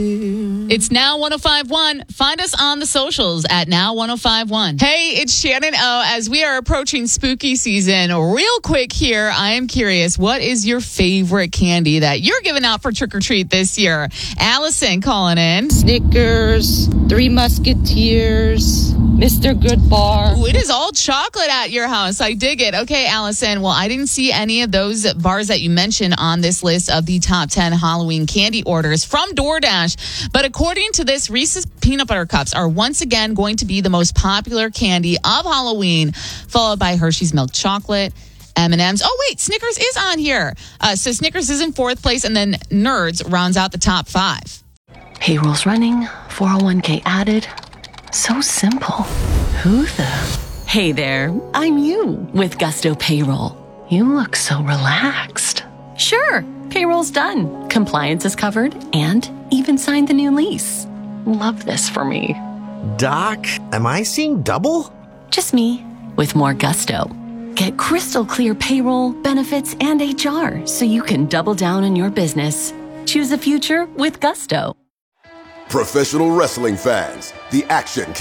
It's Now 105.1. Find us on the socials at Now 105.1. Hey, it's Shannon O. As we are approaching spooky season, real quick here, I am curious, what is your favorite candy that you're giving out for trick or treat this year? Allison calling in. Snickers, Three Musketeers, Mr. Goodbar. Ooh, it is all chocolate at your house. I dig it. Okay, Allison. Well, I didn't see any of those bars that you mentioned on this list of the top 10 Halloween candy orders from DoorDash. But according to this, Reese's Peanut Butter Cups are once again going to be the most popular candy of Halloween, followed by Hershey's Milk Chocolate, M&M's. Oh, wait, Snickers is on here. So Snickers is in fourth place, and then Nerds rounds out the top 5. Payroll's running, 401k added. So simple. Who the? Hey there, I'm you with Gusto Payroll. You look so relaxed. Sure, payroll's done. Compliance is covered and even signed the new lease. Love this for me. Doc, am I seeing double? Just me with more gusto. Get crystal clear payroll, benefits, and HR so you can double down on your business. Choose a future with Gusto. Professional wrestling fans, the action